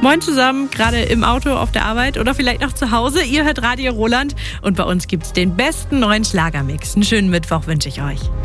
Moin zusammen, gerade im Auto, auf der Arbeit oder vielleicht noch zu Hause. Ihr hört Radio Roland und bei uns gibt's den besten neuen Schlagermix. Einen schönen Mittwoch wünsche ich euch.